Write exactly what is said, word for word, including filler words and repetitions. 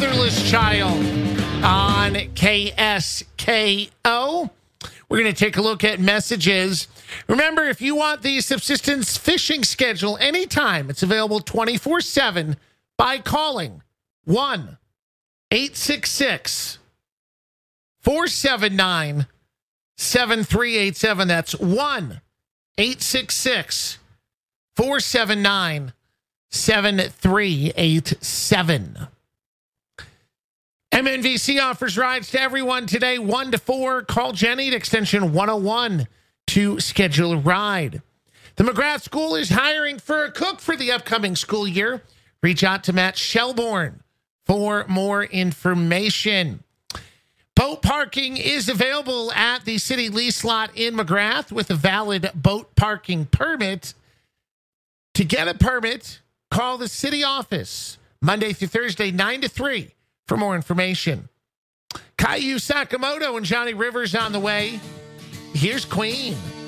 Clueless Child on K S K O. We're going to take a look at messages. Remember, if you want the subsistence fishing schedule anytime, it's available twenty-four seven by calling one eight six six, four seven nine, seven three eight seven. That's one eight six six, four seven nine, seven three eight seven. M N V C offers rides to everyone today, one to four. Call Jenny at extension one oh one to schedule a ride. The McGrath School is hiring for a cook for the upcoming school year. Reach out to Matt Shelbourne for more information. Boat parking is available at the city lease lot in McGrath with a valid boat parking permit. To get a permit, call the city office Monday through Thursday, nine to three. For more information. Caillou Sakamoto and Johnny Rivers on the way. Here's Queen.